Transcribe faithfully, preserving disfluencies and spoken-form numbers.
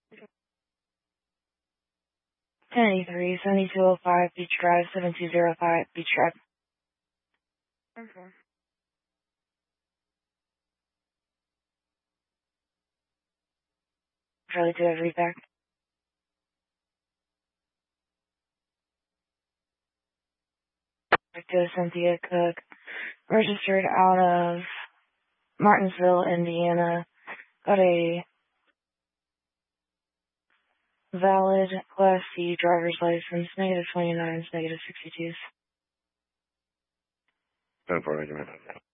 ten eighty-three, seventy-two oh five, Beach Drive, seven two zero five, Beach Drive. Okay. Charlie to every back. Back to Cynthia Cook. Registered out of Martinsville, Indiana. Got a valid Class C driver's license, negative twenty-nines, negative sixty-twos. ten four,